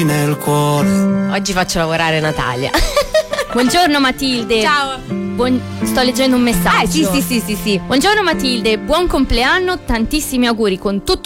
nel cuore. Oggi faccio lavorare Natalia. Buongiorno Matilde. Ciao. Sto leggendo un messaggio. Sì. Buongiorno Matilde, buon compleanno, tantissimi auguri con tutto